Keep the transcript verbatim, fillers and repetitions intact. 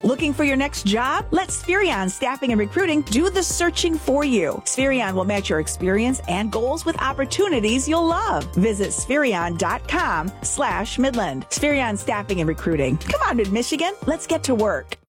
Looking for your next job? Let Spherion Staffing and Recruiting do the searching for you. Spherion will match your experience and goals with opportunities you'll love. Visit Spherion.com slash Midland. Spherion Staffing and Recruiting. Come on, Mid-Michigan. Let's get to work.